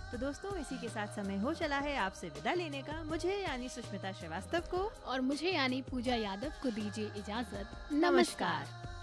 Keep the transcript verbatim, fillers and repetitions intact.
तो दोस्तों इसी के साथ समय हो चला है आपसे विदा लेने का। मुझे यानी सुष्मिता श्रीवास्तव को और मुझे यानी पूजा यादव को दीजिए इजाजत। नमस्कार।